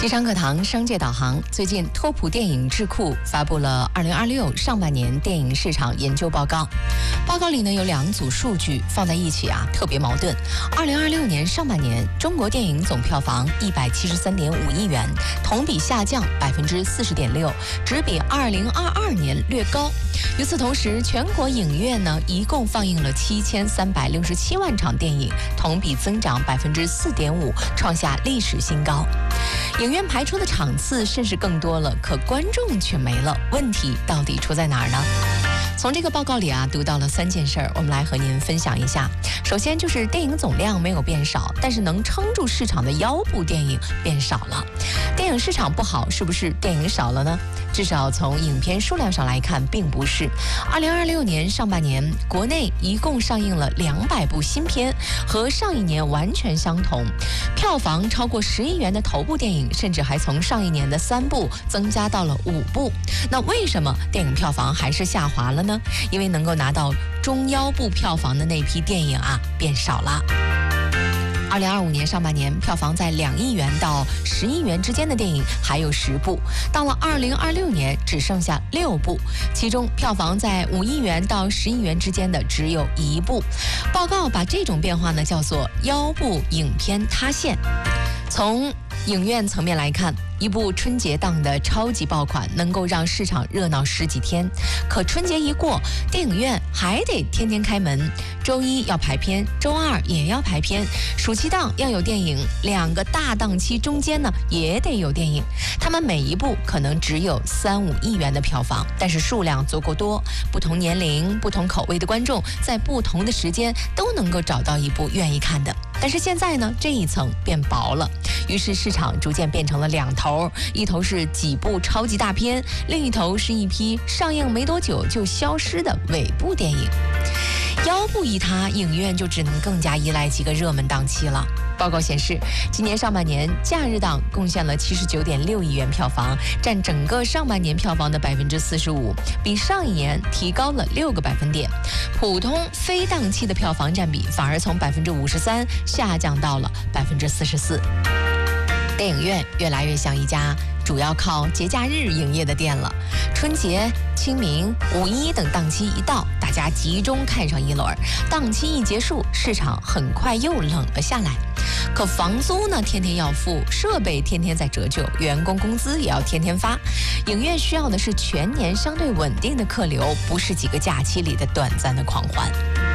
日常课堂商界导航，最近拓普电影智库发布了2026上半年电影市场研究报告。报告里呢有2组数据放在一起特别矛盾。2026年上半年，中国电影总票房173.5亿元，同比下降40.6%，只比2022年略高。与此同时，全国影院呢一共放映了7367万场电影，同比增长4.5%，创下历史新高。影院排出的场次甚至更多了，可观众却没了。问题到底出在哪儿呢？从这个报告里读到了3件事儿，我们来和您分享一下。首先就是电影总量没有变少，但是能撑住市场的腰部电影变少了。电影市场不好，是不是电影少了呢？至少从影片数量上来看，并不是。2026年上半年，国内一共上映了200部新片，和上一年完全相同。票房超过10亿元的头部电影，甚至还从上一年的3部增加到了5部。那为什么电影票房还是下滑了呢？因为能够拿到中腰部票房的那批电影变少了。2025年上半年，票房在2亿元到10亿元之间的电影还有10部，到了2026年只剩下6部，其中票房在5亿元到10亿元之间的只有1部。报告把这种变化呢叫做腰部影片塌陷。从影院层面来看，一部春节档的超级爆款能够让市场热闹10几天，可春节一过，电影院还得天天开门，周一要排片，周二也要排片，暑期档要有电影，2个大档期中间呢也得有电影。他们每一部可能只有3-5亿元的票房，但是数量足够多，不同年龄、不同口味的观众在不同的时间都能够找到一部愿意看的。但是现在呢，这一层变薄了，于是市场逐渐变成了2头，一头是几部超级大片，另一头是一批上映没多久就消失的尾部电影。腰部一塌，影院就只能更加依赖几个热门档期了。报告显示，今年上半年假日档贡献了79.6亿元票房，占整个上半年票房的45%，比上一年提高了6个百分点。普通非档期的票房占比反而从53%下降到了44%。电影院越来越像一家主要靠节假日营业的店了。春节、清明、5一等档期一到，大家集中看上一轮，档期一结束，市场很快又冷了下来。可房租呢天天要付，设备天天在折旧，员工工资也要天天发。影院需要的是全年相对稳定的客流，不是几个假期里的短暂的狂欢。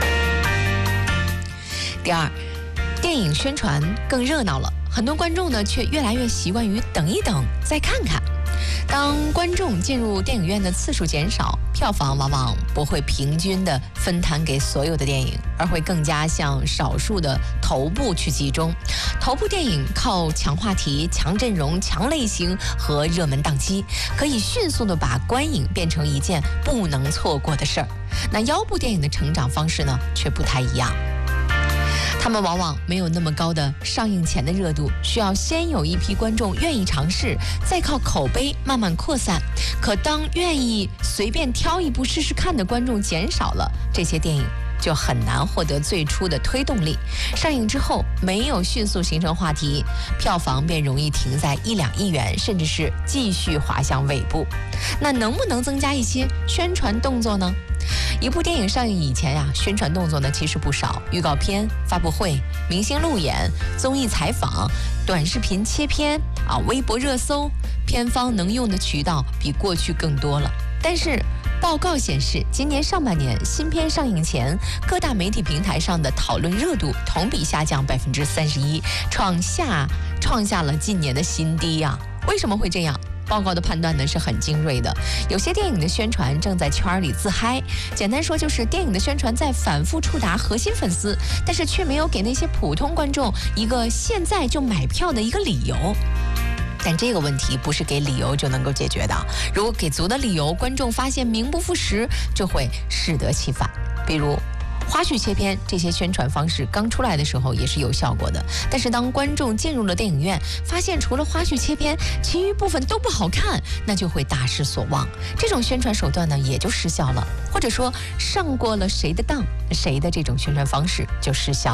第二，电影宣传更热闹了，很多观众呢却越来越习惯于等一等再看看。当观众进入电影院的次数减少，票房往往不会平均的分摊给所有的电影，而会更加向少数的头部去集中。头部电影靠强话题、强阵容、强类型和热门档期，可以迅速的把观影变成一件不能错过的事儿。那腰部电影的成长方式呢却不太一样。他们往往没有那么高的上映前的热度，需要先有一批观众愿意尝试，再靠口碑慢慢扩散。可当愿意随便挑一部试试看的观众减少了，这些电影就很难获得最初的推动力。上映之后没有迅速形成话题，票房便容易停在1-2亿元，甚至是继续滑向尾部。那能不能增加一些宣传动作呢？一部电影上映以前宣传动作呢其实不少，预告片、发布会、明星路演、综艺采访、短视频切片微博热搜，片方能用的渠道比过去更多了。但是报告显示，今年上半年新片上映前，各大媒体平台上的讨论热度同比下降31%，创下了近年的新低为什么会这样？报告的判断呢是很精锐的。有些电影的宣传正在圈里自嗨，简单说就是电影的宣传在反复触达核心粉丝，但是却没有给那些普通观众一个现在就买票的一个理由。但这个问题不是给理由就能够解决的，如果给足的理由，观众发现名不副实，就会适得其反。比如花絮切片这些宣传方式刚出来的时候也是有效果的，但是当观众进入了电影院，发现除了花絮切片，其余部分都不好看，那就会大失所望。这种宣传手段呢也就失效了，或者说上过了谁的当，谁的这种宣传方式就失效了。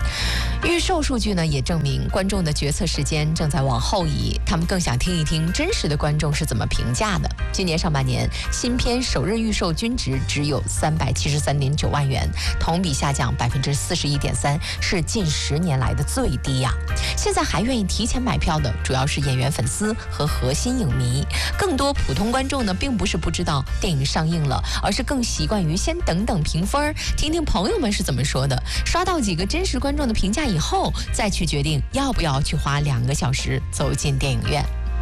预售数据呢也证明，观众的决策时间正在往后移，他们更想听一听真实的观众是怎么评价的。今年上半年，新片首日预售均值只有373.9万元，同比下降41.3%，是近10年来的最低呀。现在还愿意提前买票的，主要是演员粉丝和核心影迷。更多普通观众呢，并不是不知道电影上映了，而是更习惯于先等等评分，听听朋友们是怎么说的，刷到几个真实观众的评价以后，再去决定要不要去花2个小时走进电影院。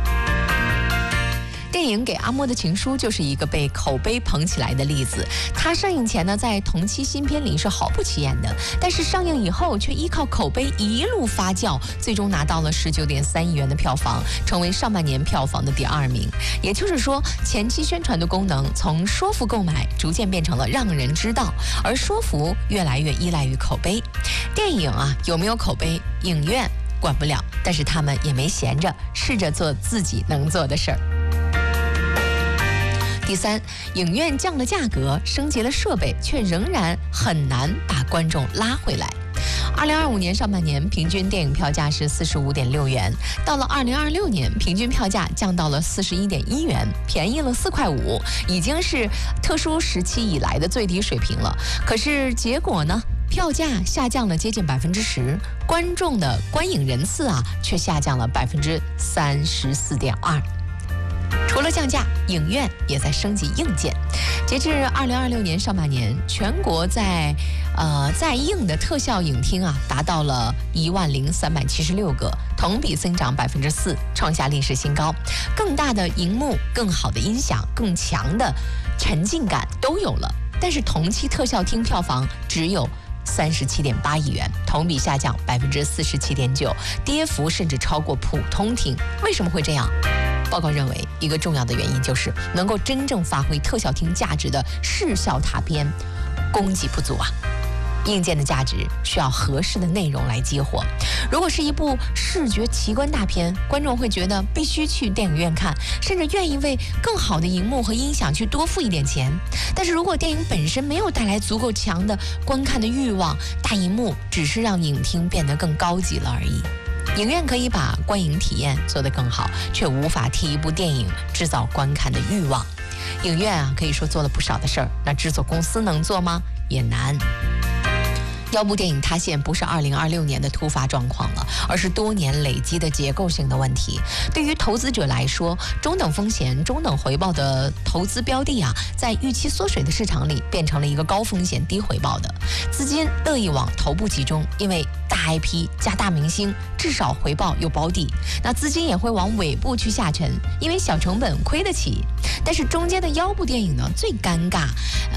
电影《给阿莫的情书》就是一个被口碑捧起来的例子。它上映前呢，在同期新片里是毫不起眼的，但是上映以后却依靠口碑一路发酵，最终拿到了19.3亿元的票房，成为上半年票房的第2名。也就是说，前期宣传的功能从说服购买逐渐变成了让人知道，而说服越来越依赖于口碑。电影啊，有没有口碑，影院管不了，但是他们也没闲着，试着做自己能做的事儿。第3，影院降了价格，升级了设备，却仍然很难把观众拉回来。2025年上半年平均电影票价是45.6元，到了2026年，平均票价降到了41.1元，便宜了4块5，已经是特殊时期以来的最低水平了。可是结果呢？票价下降了接近10%，观众的观影人次啊，却下降了34.2%。除了降价，影院也在升级硬件。截至2026年上半年，全国在映的特效影厅啊，达到了10376个，同比增长4%，创下历史新高。更大的荧幕、更好的音响、更强的沉浸感都有了，但是同期特效厅票房只有37.8亿元，同比下降47.9%，跌幅甚至超过普通厅。为什么会这样？报告认为，一个重要的原因就是能够真正发挥特效厅价值的视效塔边供给不足啊。硬件的价值需要合适的内容来激活。如果是一部视觉奇观大片，观众会觉得必须去电影院看，甚至愿意为更好的荧幕和音响去多付一点钱。但是如果电影本身没有带来足够强的观看的欲望，大荧幕只是让影厅变得更高级了而已。影院可以把观影体验做得更好，却无法替一部电影制造观看的欲望。影院啊，可以说做了不少的事儿，那制作公司能做吗？也难。腰部电影塌陷不是2026年的突发状况了，而是多年累积的结构性的问题。对于投资者来说，中等风险、中等回报的投资标的啊，在预期缩水的市场里，变成了一个高风险低回报的。资金乐意往头部集中，因为大 IP 加大明星，至少回报有保底。那资金也会往尾部去下沉，因为小成本亏得起。但是中间的腰部电影呢，最尴尬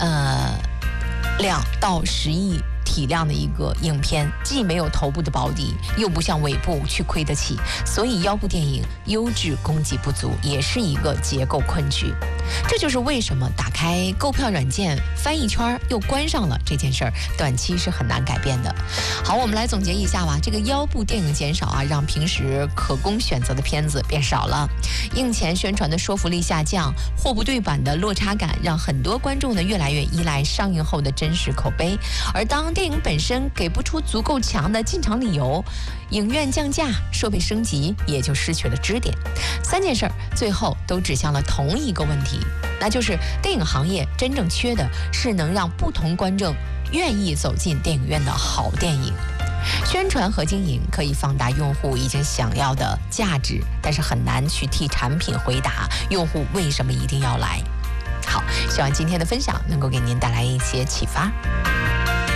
，2到10亿体量的一个影片，既没有头部的保底，又不像尾部去亏得起，所以腰部电影优质供给不足，也是一个结构困局。这就是为什么打开购票软件翻一圈又关上了这件事儿，短期是很难改变的。好，我们来总结一下吧。这个腰部电影减少啊，让平时可供选择的片子变少了，映前宣传的说服力下降，货不对版的落差感，让很多观众呢越来越依赖上映后的真实口碑。而当电影本身给不出足够强的进场理由，影院降价、设备升级也就失去了支点。3件事儿最后都指向了同一个问题，那就是电影行业真正缺的是能让不同观众愿意走进电影院的好电影。宣传和经营可以放大用户已经想要的价值，但是很难去替产品回答用户为什么一定要来。好，希望今天的分享能够给您带来一些启发。